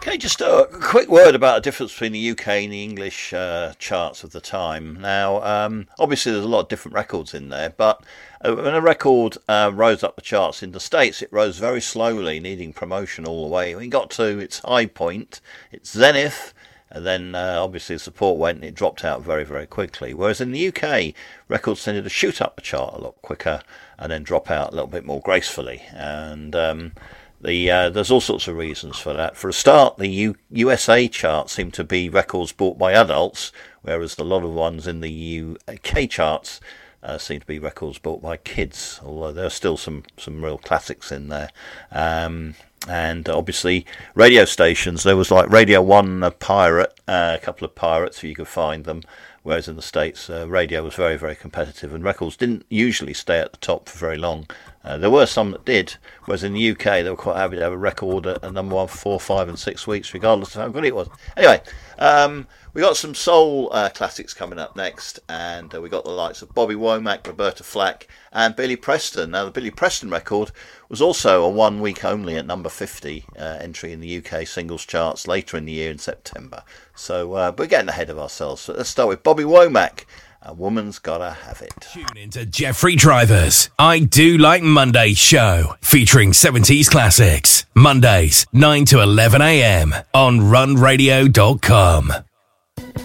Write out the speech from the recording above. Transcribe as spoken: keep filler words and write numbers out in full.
Okay, just a quick word about the difference between the U K and the English uh, charts of the time. Now, um, obviously there's a lot of different records in there, but when a record uh, rose up the charts in the States, it rose very slowly, needing promotion all the way. When it got to its high point, its zenith, and then uh, obviously the support went and it dropped out very, very quickly. Whereas in the U K, records tended to shoot up the chart a lot quicker and then drop out a little bit more gracefully. And um, the uh, there's all sorts of reasons for that. For a start, the U- USA charts seem to be records bought by adults, whereas a lot of ones in the U K charts uh, seem to be records bought by kids, although there are still some, some real classics in there. Um, and obviously radio stations, there was like Radio One, a pirate, uh, a couple of pirates, if you could find them, whereas in the States uh, radio was very, very competitive and records didn't usually stay at the top for very long. Uh, there were some that did, whereas in the U K they were quite happy to have a record at a number one for four, five and six weeks, regardless of how good it was. Anyway, um, we got some soul uh, classics coming up next, and uh, we got the likes of Bobby Womack, Roberta Flack and Billy Preston. Now the Billy Preston record was also a one week only at number fifty uh, entry in the U K singles charts later in the year in September. So uh, we're getting ahead of ourselves. So let's start with Bobby Womack. A woman's gotta have it. Tune into Jeffrey Drivers I Do Like Mondays show, featuring seventies classics. Mondays, nine to eleven a.m. on run radio dot com.